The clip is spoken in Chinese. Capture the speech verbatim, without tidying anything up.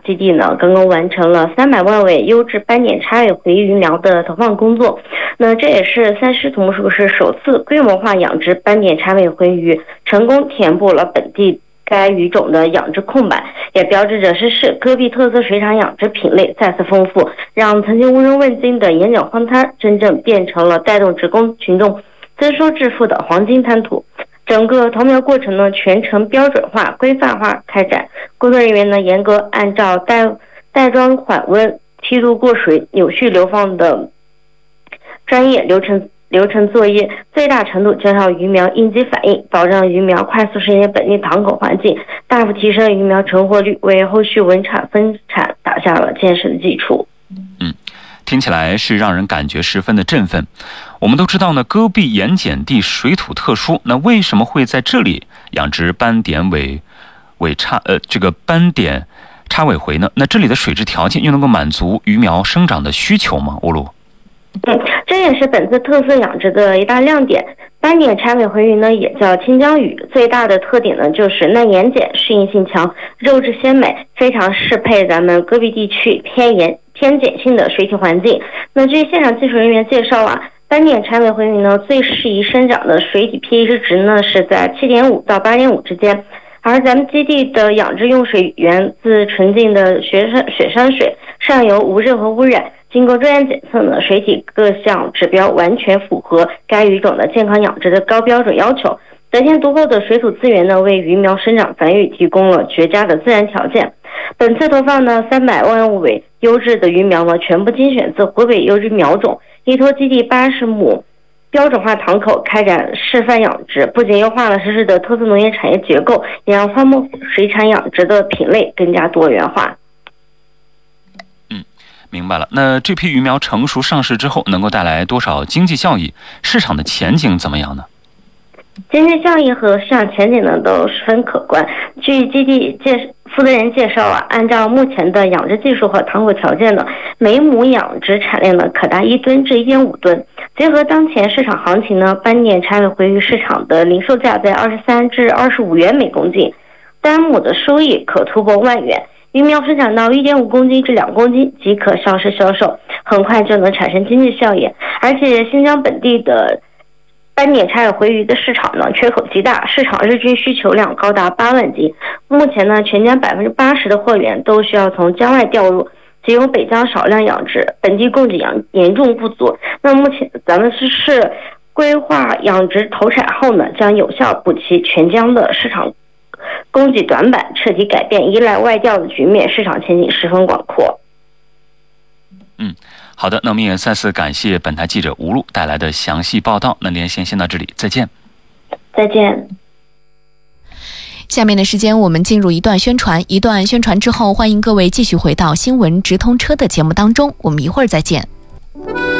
基地呢，刚刚完成了三百万尾优质斑点叉尾回鱼苗的投放工作。那这也是三狮土木属是首次规模化养殖斑点叉尾回鱼，成功填补了本地该鱼种的养殖空白，也标志着是市戈壁特色水产养殖品类再次丰富，让曾经无人问津的盐角荒滩真正变成了带动职工群众增收致富的黄金滩土。整个投苗过程呢，全程标准化、规范化开展，工作人员呢严格按照带带装缓温、梯度过水、有序流放的专业流程流程作业，最大程度减少鱼苗应激反应，保障鱼苗快速适应本地塘口环境，大幅提升鱼苗成活率，为后续稳产分产打下了坚实的基础。 嗯，听起来是让人感觉十分的振奋。我们都知道呢，戈壁盐碱地水土特殊，那为什么会在这里养殖斑点尾尾叉呃这个斑点叉尾回呢？那这里的水质条件又能够满足鱼苗生长的需求吗？乌鲁？ 嗯，这也是本次特色养殖的一大亮点。斑点叉尾回鱼呢，也叫清江鱼，最大的特点呢就是耐盐碱，适应性强，肉质鲜美，非常适配咱们戈壁地区偏盐偏碱性的水体环境。那据现场技术人员介绍啊，斑点叉尾回鱼呢最适宜生长的水体 pH 值呢是在 七点五 到 八点五 之间，而咱们基地的养殖用水源自纯净的雪山雪山水，上游无任何污染。经过专业检测呢，水体各项指标完全符合该鱼种的健康养殖的高标准要求。得天独厚的水土资源呢，为鱼苗生长繁育提供了绝佳的自然条件。本次投放呢，三百万尾优质的鱼苗呢，全部精选自湖北优质苗种，依托基地八十亩标准化塘口开展示范养殖，不仅优化了实施的特色农业产业结构，也让荒漠水产养殖的品类更加多元化。 明白了，那这批鱼苗成熟上市之后，能够带来多少经济效益？市场的前景怎么样呢？ 经济效益和市场前景呢都十分可观。据基地介负责人介绍啊，按照目前的养殖技术和塘口条件呢，每亩养殖产量呢可达一吨至一点五吨。结合当前市场行情呢，斑点叉尾回鱼市场的零售价在二十三至二十五元每公斤，单亩的收益可突破万元。鱼苗生产到 一点五公斤至两公斤即可上市销售，很快就能产生经济效益。而且新疆本地的斑点叉尾回鱼的市场呢缺口极大，市场日均需求量高达八万斤。目前呢，全疆百分之八十的货源都需要从疆外调入，只有北疆少量养殖，本地供给严严重不足。那目前咱们是是规划养殖投产后呢，将有效补齐全疆的市场供给短板，彻底改变依赖外调的局面，市场前景十分广阔。 嗯，好的，那我们也再次感谢本台记者吴璐带来的详细报道。那连线先到这里，再见。 再见。 下面的时间我们进入一段宣传，一段宣传之后，欢迎各位继续回到新闻直通车的节目当中，我们一会儿再见。